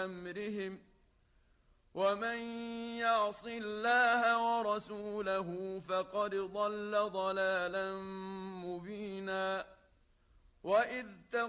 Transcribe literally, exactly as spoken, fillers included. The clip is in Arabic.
أمرهم ومن يعص الله ورسوله فقد ضل ضلالا مبينا وإذ